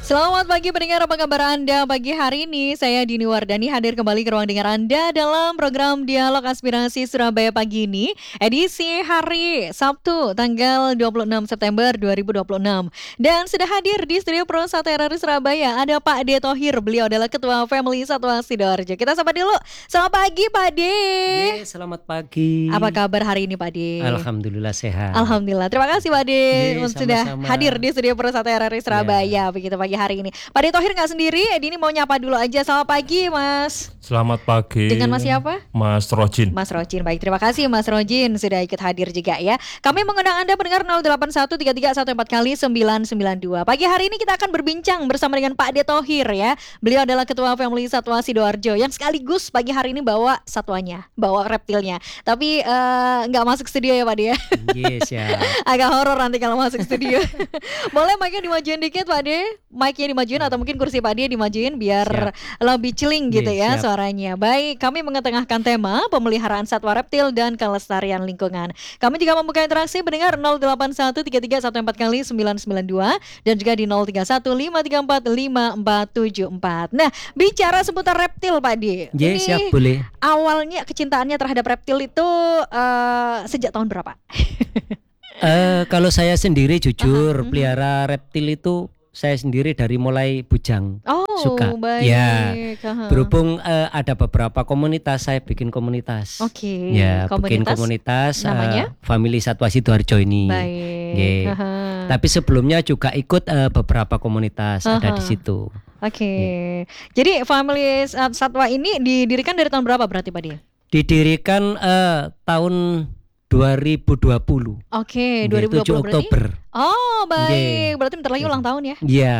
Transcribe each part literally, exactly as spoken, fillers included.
Selamat pagi pendengar, apa kabar Anda pagi hari ini? Saya Dini Wardani hadir kembali ke ruang dengar Anda dalam program Dialog Aspirasi Surabaya pagi ini, edisi hari Sabtu tanggal dua puluh enam September dua ribu dua puluh enam. Dan sudah hadir di studio Pro satu R R I Surabaya ada Pak D. Thohir, beliau adalah Ketua Family Satwa Sidoarjo. Kita sapa dulu. Selamat pagi Pak D. Ye, selamat pagi. Apa kabar hari ini Pak D? Alhamdulillah sehat. Alhamdulillah. Terima kasih Pak D Ye, sudah sama-sama. hadir di studio Pro satu R R I Surabaya. Ya. Begitu pagi hari ini. Pak D. Thohir nggak sendiri, Dini mau nyapa dulu aja. Selamat pagi Mas. Selamat pagi. Dengan Mas siapa? Mas Rojin. Mas Rojin, baik, terima kasih Mas Rojin sudah ikut hadir juga ya. Kami mengundang Anda pendengar nol delapan satu tiga tiga satu empat kali sembilan sembilan dua. Pagi hari ini kita akan berbincang bersama dengan Pak D. Thohir ya. Beliau adalah Ketua Family Satwa Sidoarjo yang sekaligus pagi hari ini bawa satwanya, bawa reptilnya. Tapi eh, nggak uh, masuk studio ya Pak D ya. Yes ya. Agak horor nanti kalau masuk studio. Boleh mic-nya dimajuin dikit Pak D? Mic-nya dimajuin atau mungkin kursi Pak D dimajuin biar siap. Lebih celing gitu Yes, ya siap. Suaranya. Baik, kami mengetengahkan tema pemeliharaan satwa reptil dan kelestarian lingkungan. Kami juga membuka interaksi pendengar nol delapan satu tiga tiga satu empat kali sembilan sembilan dua dan juga di nol tiga satu lima tiga empat lima empat tujuh empat. Nah, bicara seputar reptil Pak D. Yes, ini siap, boleh. Awalnya kecintaannya terhadap reptil itu uh, sejak tahun berapa? uh, kalau saya sendiri jujur uh-huh. pelihara reptil itu saya sendiri dari mulai bujang. Oh, suka. Baik. Ya. Uh-huh. Berhubung uh, ada beberapa komunitas, saya bikin komunitas. Oke. Okay. Ya, komunitas, bikin komunitas namanya uh, Family Satwa Sidoarjo ini. Baik. Yeah. Uh-huh. Tapi sebelumnya juga ikut uh, beberapa komunitas uh-huh. ada di situ. Oke. Okay. Yeah. Jadi Family Satwa ini didirikan dari tahun berapa berarti Pak Dia? Didirikan uh, tahun dua ribu dua puluh. Oke, okay, dua ribu dua puluh tujuh Oktober. Berarti? Oh, baik. Yeah. Berarti bentar lagi ulang tahun ya? Iya.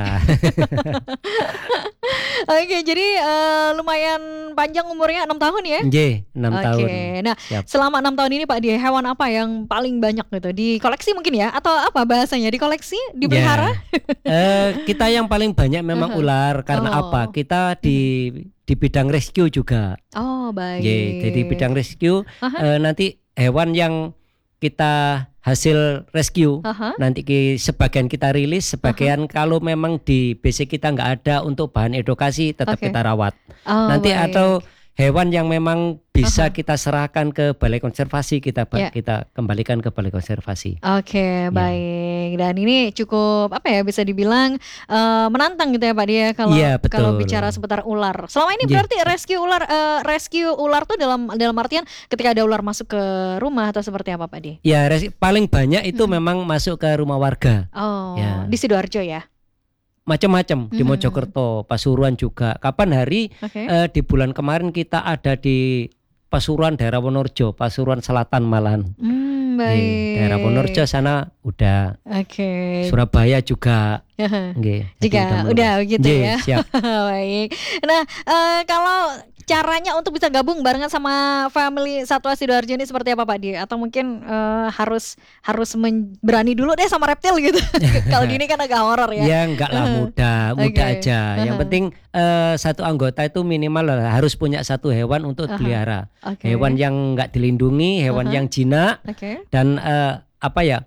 Oke, okay, jadi uh, lumayan panjang umurnya enam tahun ya? Iya, enam okay. tahun. Oke. Nah, siap. Selama enam tahun ini Pak Dia, hewan apa yang paling banyak gitu? Di koleksi mungkin ya? Atau apa bahasanya? Di koleksi? Dipelihara? Yeah. uh, kita yang paling banyak memang uh-huh. ular. Karena oh. apa? Kita di di bidang rescue juga. Oh, baik. Yeah, jadi bidang rescue uh-huh. uh, nanti hewan yang kita hasil rescue uh-huh. nanti ki, sebagian kita rilis, sebagian uh-huh. kalau memang di basic kita nggak ada untuk bahan edukasi tetap okay. kita rawat. Oh, nanti baik. Atau hewan yang memang bisa uh-huh. kita serahkan ke balai konservasi, kita yeah. kita kembalikan ke balai konservasi. Oke, okay, yeah. baik. Dan ini cukup apa ya bisa dibilang uh, menantang gitu ya Pak Dia kalau yeah, kalau bicara seputar ular. Selama ini yeah. berarti rescue ular uh, rescue ular tuh dalam dalam artian ketika ada ular masuk ke rumah atau seperti apa Pak Dia? Ya, res- paling banyak itu hmm. memang masuk ke rumah warga. Oh, ya. Di Sidoarjo ya? Macam-macam di Mojokerto, Pasuruan juga. Kapan hari okay. uh, di bulan kemarin kita ada di Pasuruan daerah Wonorejo, Pasuruan Selatan malahan. Hmm, baik. Di daerah Wonorejo sana udah. Oke. Okay. Surabaya juga. Nggih. Jika udah, udah begitu ya. Siap. Baik. Nah, uh, kalau caranya untuk bisa gabung barengan sama Family Satwa Sidoarjo ini seperti apa Pak Di? Atau mungkin uh, harus harus men- berani dulu deh sama reptil gitu. Kalau gini kan agak horor ya. Ya enggak lah, mudah, mudah okay. aja. Yang penting uh, satu anggota itu minimal lah, harus punya satu hewan untuk uh-huh. pelihara. Okay. Hewan yang enggak dilindungi, hewan uh-huh. yang jinak, okay. dan uh, apa ya?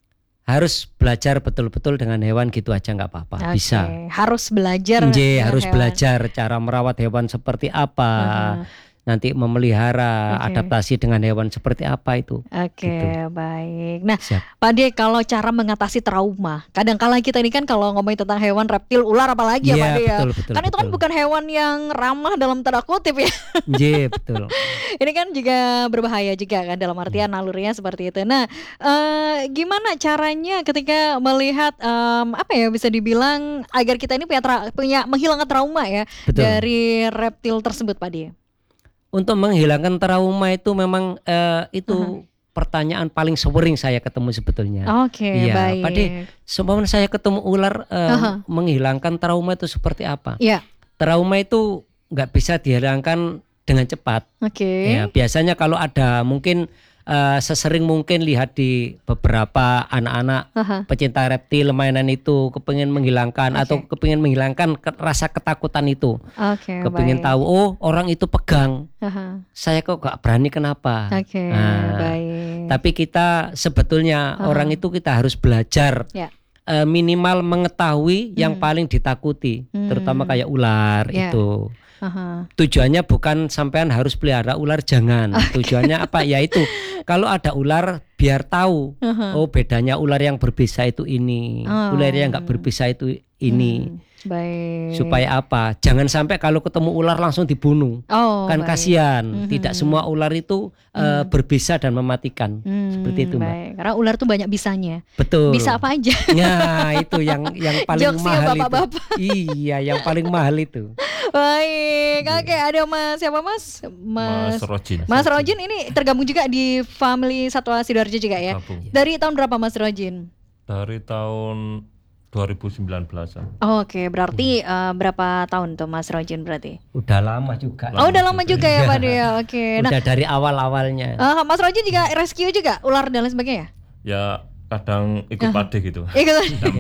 Harus belajar betul-betul dengan hewan gitu aja nggak apa-apa, okay. bisa. Harus belajar. Nje, harus hewan. belajar cara merawat hewan seperti apa, uh-huh. nanti memelihara, okay. adaptasi dengan hewan seperti apa itu. Oke, okay, gitu. baik. Nah, siap. Pak De, kalau cara mengatasi trauma, kadang-kala kita ini kan kalau ngomongin tentang hewan, reptil, ular apalagi ya, ya Pak De ya. Betul, betul, kan betul. Itu kan bukan hewan yang ramah dalam tanda kutip ya. Nje, betul. Ini kan juga berbahaya juga kan dalam artian nalurinya seperti itu. Nah, uh, gimana caranya ketika melihat um, apa ya bisa dibilang agar kita ini punya, tra- punya menghilangkan trauma ya betul. Dari reptil tersebut Pak De? Untuk menghilangkan trauma itu memang uh, itu uh-huh. pertanyaan paling sering saya ketemu sebetulnya. Oke, okay, ya, baik. Pak De, seumpama saya ketemu ular uh, uh-huh. menghilangkan trauma itu seperti apa? Yeah. Trauma itu nggak bisa dihilangkan dengan cepat. Oke. Okay. Ya, biasanya kalau ada mungkin uh, sesering mungkin lihat di beberapa anak-anak uh-huh. pecinta reptil mainan itu kepingin menghilangkan okay. atau kepingin menghilangkan ke, rasa ketakutan itu. Okay, kepingin baik. Tahu oh orang itu pegang. Uh-huh. Saya kok gak berani kenapa? Okay, nah, baik. Tapi kita sebetulnya uh-huh. orang itu kita harus belajar. Yeah. uh, minimal mengetahui hmm. yang paling ditakuti, hmm. terutama kayak ular yeah. itu. Uh-huh. Tujuannya bukan sampean harus pelihara ular, jangan. Okay. Tujuannya apa? Ya itu kalau ada ular biar tahu uh-huh. oh bedanya ular yang berbisa itu ini, oh. ular yang nggak berbisa itu ini. Hmm. Baik. Supaya apa? Jangan sampai kalau ketemu ular langsung dibunuh. Oh, kan baik. Kasihan. Mm-hmm. Tidak semua ular itu mm. uh, berbisa dan mematikan. Mm, seperti itu, Mbak. Baik. Karena ular tuh banyak bisanya. Betul. Bisa apa aja. Nah, itu yang yang paling Jokes mahal ya, bapak-bapak. itu. Iya, yang paling mahal itu. Baik. Oke, okay, ada Mas siapa Mas? Mas, Mas Rojin. Mas Rojin ini tergabung juga di family Satwa Sidoarjo juga ya. Gabung. Dari tahun berapa Mas Rojin? Dari tahun dua ribu sembilan belasan. Oh, Oke, okay. berarti hmm. uh, berapa tahun tuh Mas Rojin berarti? Udah lama juga. Oh, udah lama juga ya Pak Dea. Oke. Okay. Udah nah, dari awal-awalnya. Uh, Mas Rojin juga rescue juga ular dan lain sebagainya? Ya, kadang ikut uh. pade gitu. Ikut.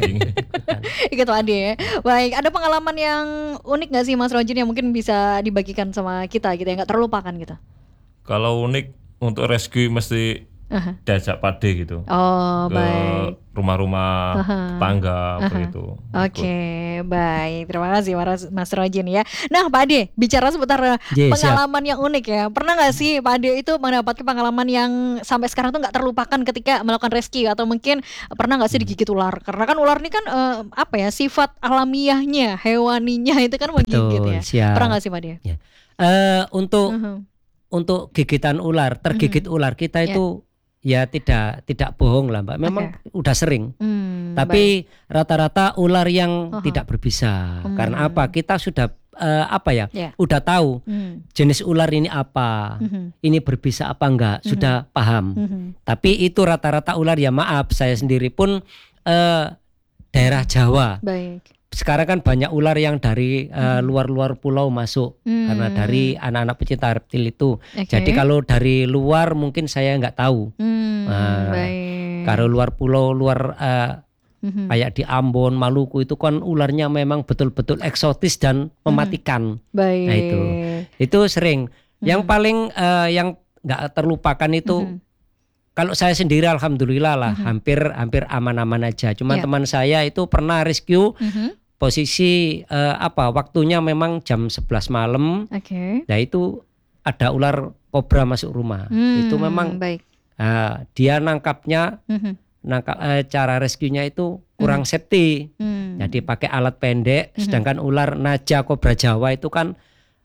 Ikut pade ya. Baik, ada pengalaman yang unik nggak sih Mas Rojin yang mungkin bisa dibagikan sama kita gitu ya, nggak terlupakan gitu? Kalau unik untuk rescue mesti Uh-huh. diajak pade gitu. Oh, ke baik. rumah-rumah uh-huh. tetangga uh-huh. begitu. Oke, okay, baik. Terima kasih Mas Rojin ya. Nah, Pak Ade, bicara seputar yes, pengalaman siap. yang unik ya. Pernah nggak sih Pak Ade itu mendapatkan pengalaman yang sampai sekarang tuh nggak terlupakan ketika melakukan rescue, atau mungkin pernah nggak sih digigit ular? Karena kan ular ini kan uh, apa ya, sifat alamiahnya, hewaninya itu kan menggigit. Betul, ya. Siap. Pernah nggak sih Pak Ade? Ya. Uh, untuk uh-huh. untuk gigitan ular, tergigit uh-huh. ular kita itu yeah. Ya tidak tidak bohong lah Mbak, memang okay. udah sering. Hmm, Tapi baik. rata-rata ular yang uh-huh. tidak berbisa. Hmm. Karena apa? Kita sudah uh, apa ya? Yeah. Udah tahu hmm. jenis ular ini apa, hmm. ini berbisa apa enggak, hmm. sudah paham. Hmm. Tapi itu rata-rata ular, ya maaf, saya sendiri pun uh, daerah Jawa. Baik. Sekarang kan banyak ular yang dari uh, luar-luar pulau masuk hmm. karena dari anak-anak pecinta reptil itu. Okay. Jadi kalau dari luar mungkin saya nggak tahu. Hmm, nah, kalau luar pulau, luar uh, hmm. kayak di Ambon, Maluku itu kan ularnya memang betul-betul eksotis dan mematikan. Hmm. Baik. Nah itu, itu sering. Hmm. Yang paling uh, yang nggak terlupakan itu. Hmm. Kalau saya sendiri alhamdulillah lah, hmm. hampir hampir aman-aman aja. Cuma yeah. teman saya itu pernah rescue. Hmm. Posisi uh, apa waktunya memang jam sebelas malam. Oke. Okay. Nah itu ada ular kobra masuk rumah. Hmm, itu memang baik. Uh, dia nangkapnya mm-hmm. nangkap uh, cara rescue-nya itu kurang mm. safety. Mm. Jadi pakai alat pendek, mm-hmm. sedangkan ular naja kobra Jawa itu kan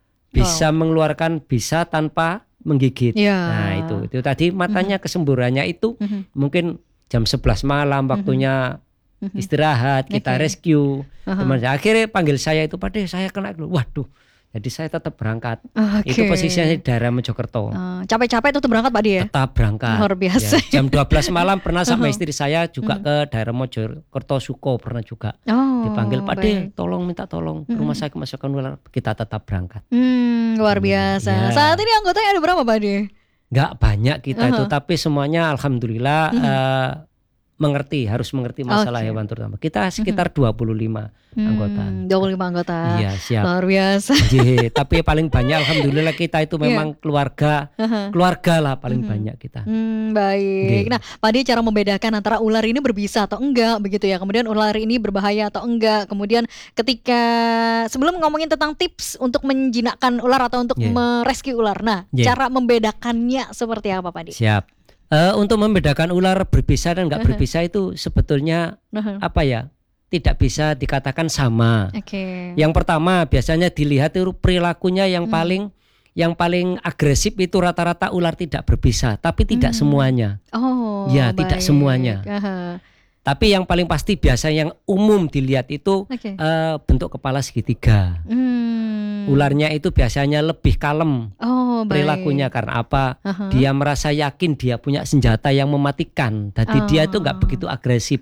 bisa wow. mengeluarkan bisa tanpa menggigit. Yeah. Nah itu itu tadi matanya mm-hmm. kesemburannya itu mm-hmm. mungkin jam sebelas malam waktunya mm-hmm. istirahat, kita okay. rescue. Uh-huh. Teman saya akhirnya panggil saya itu, Pak De, saya kena dulu. Waduh. Jadi saya tetap berangkat. Okay. Itu posisinya di daerah Mojokerto. Uh, capek-capek tetap berangkat Pak De ya? Tetap berangkat. Luar biasa. Ya, jam dua belas malam pernah sama uh-huh. istri saya juga uh-huh. ke daerah Mojokerto Suko pernah juga. Oh, dipanggil Pak De, tolong minta tolong. Uh-huh. Rumah saya kemasukan ular, kita tetap berangkat. Hmm, luar biasa. Ya. Saat ini anggotanya ada berapa Pak De? Enggak banyak kita uh-huh. itu, tapi semuanya alhamdulillah uh-huh. uh, mengerti, harus mengerti masalah okay. hewan terutama. Kita sekitar mm-hmm. dua puluh lima hmm, anggota. dua puluh lima anggota. Iya, siap. Luar biasa. Ye, tapi paling banyak alhamdulillah kita itu memang yeah. keluarga. Uh-huh. Keluarga lah paling mm-hmm. banyak kita. Hmm, baik. Ye. Nah, Pak De, cara membedakan antara ular ini berbisa atau enggak begitu ya. Kemudian ular ini berbahaya atau enggak. Kemudian ketika sebelum ngomongin tentang tips untuk menjinakkan ular atau untuk yeah. merescue ular. Nah, yeah. cara membedakannya seperti apa Pak De? Siap. Uh, untuk membedakan ular berbisa dan nggak uh-huh. berbisa itu sebetulnya uh-huh. apa ya, tidak bisa dikatakan sama. Okay. Yang pertama biasanya dilihat itu perilakunya yang hmm. paling yang paling agresif itu rata-rata ular tidak berbisa, tapi tidak hmm. semuanya. Oh, ya baik. Tidak semuanya. Uh-huh. Tapi yang paling pasti biasa yang umum dilihat itu okay. uh, bentuk kepala segitiga. Hmm. Ularnya itu biasanya lebih kalem oh, perilakunya karena apa? Uh-huh. Dia merasa yakin dia punya senjata yang mematikan. Jadi oh. dia itu nggak begitu agresif.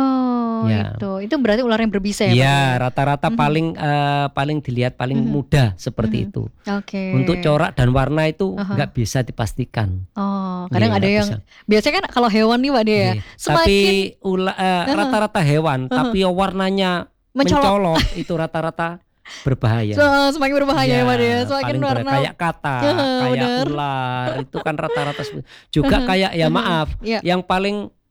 Oh ya. itu itu berarti ular yang berbisa ya? Iya, rata-rata mm-hmm. paling uh, paling dilihat paling mm-hmm. mudah seperti mm-hmm. itu. Oke. Okay. Untuk corak dan warna itu nggak uh-huh. bisa dipastikan. Oh, kadang ya, ada yang bisa. Biasanya kan kalau hewan nih Pak De ya. Semakin tapi ula, uh, uh-huh. rata-rata hewan, uh-huh. tapi warnanya mencolok, mencolok itu rata-rata berbahaya. So, semakin berbahaya ya Pak De. Semakin warna kayak kata, uh, kayak bener. ular itu kan rata-rata juga uh-huh. kayak ya uh-huh. maaf, yeah. yang paling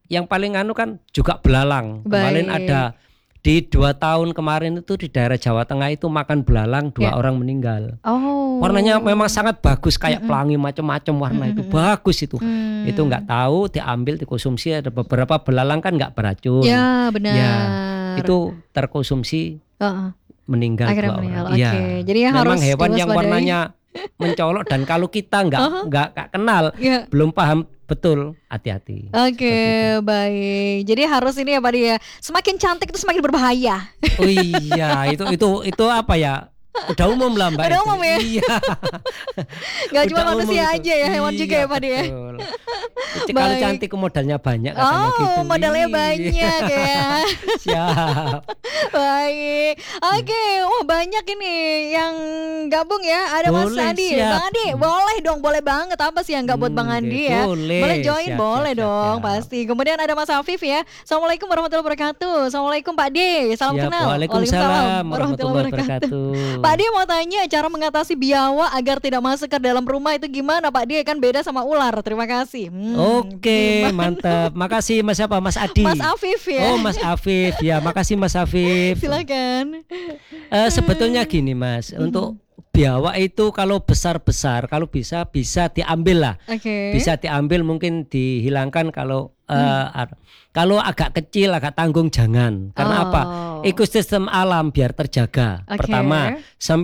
yang paling anu kan juga belalang. Kemarin Baik. ada di dua tahun kemarin itu di daerah Jawa Tengah itu makan belalang dua Ya. orang meninggal. Oh. Warnanya memang sangat bagus kayak Mm-mm. pelangi macam-macam warna itu Mm-mm. bagus itu. Hmm. Itu nggak tahu diambil dikonsumsi, ada beberapa belalang kan nggak beracun. Ya benar. Ya, itu terkonsumsi Uh-uh. meninggal Akhirnya dua meninggal. orang. Iya. Oke. Jadi yang Memang harus hewan yang diwaspadai. warnanya mencolok dan kalau kita nggak Uh-huh. nggak nggak kenal, Ya. belum paham betul, hati-hati. Oke, baik. Jadi harus ini ya Pak Di ya. Semakin cantik itu semakin berbahaya. Oh iya, itu itu itu apa ya? Udah umum lah Mbak. Udah itu. umum ya? Iya. Gak cuma Udah umum manusia itu. aja ya, hewan juga ya Pak Di ya. betul. Itu kalau Baik. cantik modalnya banyak katanya Oh, gitu. modalnya Iya. banyak ya. Siap. Baik. Oke, wah banyak ini yang gabung ya. Ada Mas Boleh, Andi. siap. Bang Andi, boleh dong, boleh banget. Apa sih yang nggak buat Bang Hmm, Andi oke, ya? boleh. join, Siap, boleh siap, dong, siap. pasti. Kemudian ada Mas Afif ya. Assalamualaikum warahmatullahi wabarakatuh. Assalamualaikum Pak D. Salam Siap. kenal. Waalaikumsalam warahmatullahi wabarakatuh. Pak D mau tanya cara mengatasi biawak agar tidak masuk ke dalam rumah itu gimana Pak D? Kan beda sama ular. Terima kasih. Hmm, Oke, mantap. Makasih Mas siapa? Mas Adi. Mas Afif ya. Oh, Mas Afif. Ya, makasih Mas Afif. Silakan. Eh, sebetulnya gini Mas, untuk biawak itu kalau besar-besar, kalau bisa bisa diambil lah. Oke. Bisa diambil, mungkin dihilangkan. Kalau eh, ar- kalau agak kecil, agak tanggung jangan. Karena Oh. apa? Ekosistem alam biar terjaga. Oke. Pertama,